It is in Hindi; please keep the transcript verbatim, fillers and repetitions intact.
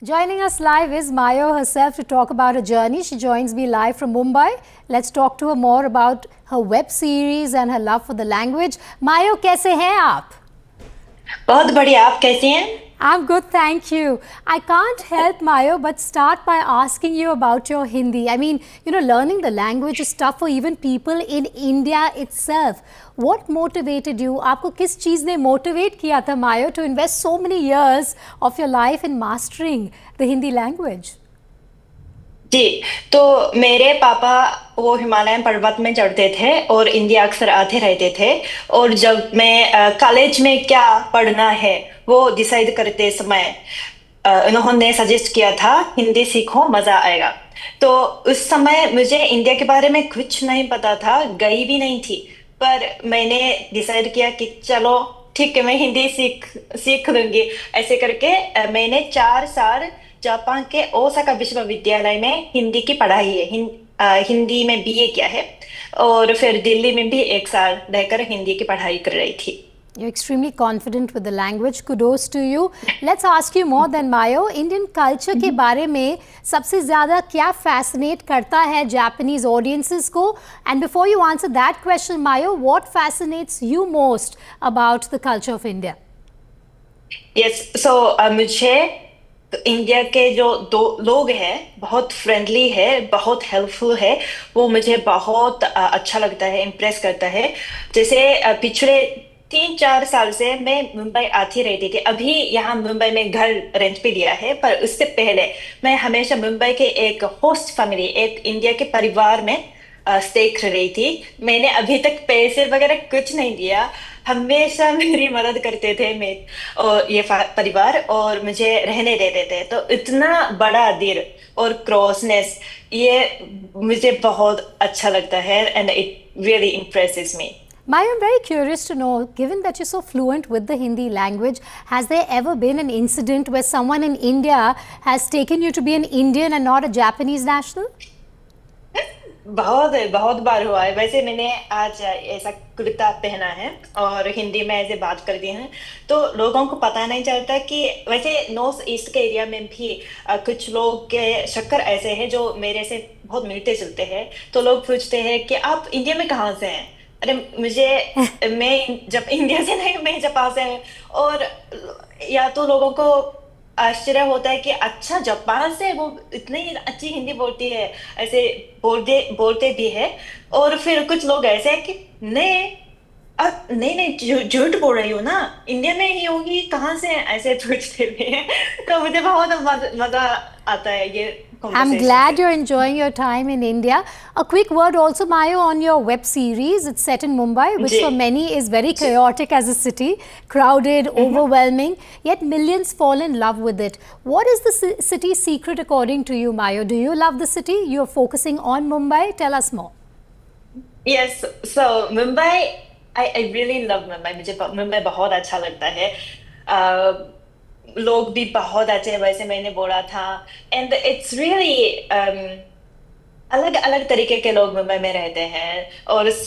Joining us live is Mayo herself to talk about her journey. She joins me live from Mumbai. Let's talk to her more about her web series and her love for the language. Mayo, कैसे हैं आप? बहुत बढ़िया. आप कैसे हैं? I'm good, thank you. I can't help, Mayo, but start by asking you about your Hindi. I mean, you know, learning the language is tough for even people in India itself. What motivated you? आपको किस चीज़ ने motivate किया था, Mayo, to invest so many years of your life in mastering the Hindi language? जी, तो मेरे पापा वो हिमालयन पर्वत में चढ़ते थे और इंडिया अक्सर आते रहते थे. और जब मैं कॉलेज में क्या पढ़ना है वो डिसाइड करते समय उन्होंने सजेस्ट किया था हिंदी सीखो, मजा आएगा. तो उस समय मुझे इंडिया के बारे में कुछ नहीं पता था, गई भी नहीं थी, पर मैंने डिसाइड किया कि चलो ठीक है, मैं हिंदी सीख सीख लूंगी. ऐसे करके मैंने चार साल जापान के ओसाका विश्वविद्यालय में हिंदी की पढ़ाई है. हिं, आ, हिंदी में बीए किया है और फिर दिल्ली में भी एक साल रहकर हिंदी की पढ़ाई कर रही थी. You're extremely confident with the language. Kudos to you. Let's ask you more than Mayo. Indian culture के बारे में सबसे ज़्यादा क्या fascinate करता है Japanese audiences को? And before you answer that question, Mayo, what fascinates you most about the culture of India? Yes, so uh, मुझे इंडिया के जो दो लोग हैं बहुत फ्रेंडली है, बहुत हेल्पफुल है. वो मुझे बहुत अच्छा लगता है, इम्प्रेस करता है. जैसे पिछले तीन चार साल से मैं मुंबई आती रहती थी. अभी यहाँ मुंबई में घर रेंट पे लिया है, पर उससे पहले मैं हमेशा मुंबई के एक होस्ट फैमिली, एक इंडिया के परिवार में स्टे कर रही थी. मैंने अभी तक पैसे वगैरह कुछ नहीं दिया, हमेशा मेरी मदद करते थे मैं और ये परिवार, और मुझे रहने देते थे. तो इतना बड़ा दिल और क्रॉसनेस, ये मुझे बहुत अच्छा लगता है, and it really impresses me. Maya, I'm very curious to know, given that you're so fluent with the Hindi language, has there ever been an incident where someone in India has taken you to be an Indian and not a Japanese national? बहुत बहुत बार हुआ है. वैसे मैंने आज ऐसा कुर्ता पहना है और हिंदी में ऐसे बात करती हैं, तो लोगों को पता नहीं चलता कि वैसे नॉर्थ ईस्ट के एरिया में भी कुछ लोग के शक्कर ऐसे हैं जो मेरे से बहुत मिलते जुलते हैं. तो लोग पूछते हैं कि आप इंडिया में कहाँ से हैं. अरे मुझे मैं जब इंडिया से नहीं, मैं जापान से हूँ. और या तो लोगों को आश्चर्य होता है कि अच्छा जापान से वो इतनी अच्छी हिंदी बोलती है, ऐसे बोलते बोलते भी है. और फिर कुछ लोग ऐसे हैं कि नहीं अब नहीं नहीं झूठ बोल रही हो ना, इंडिया में ही होगी, कहाँ से ऐसे पूछते भी हैं. तो मुझे बहुत मजा आता है ये. I'm glad you're enjoying your time in India. A quick word also, Mayo, on your web series. It's set in Mumbai, which for many is very chaotic as a city, crowded, mm-hmm. overwhelming, yet millions fall in love with it. What is the city's secret according to you, Mayo? Do you love the city? You're focusing on Mumbai. Tell us more. Yes, so Mumbai, I, I really love Mumbai. मुझे मुंबई बहुत अच्छा लगता है. uh, लोग भी बहुत अच्छे हैं, वैसे मैंने बोला था. एंड इट्स रियली अलग अलग तरीके के लोग मुंबई में रहते हैं और